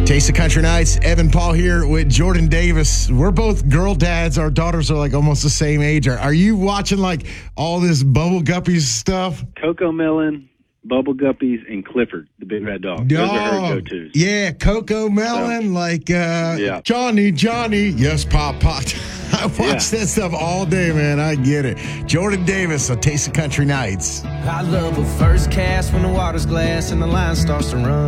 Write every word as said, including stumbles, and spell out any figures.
Taste of Country Nights. Evan Paul here with Jordan Davis. We're both girl dads. Our daughters are like almost the same age. Are, are you watching like all this Bubble Guppies stuff? Coco Melon, Bubble Guppies, and Clifford, the big red dog. Those Oh, are her go-tos. Yeah, Coco Melon, so, like uh, yeah. Johnny, Johnny. Yes, Pop, Pop. I watch Yeah. that stuff all day, man. I get it. Jordan Davis, a Taste of Country Nights. I love a first cast when the water's glass and the line starts to run.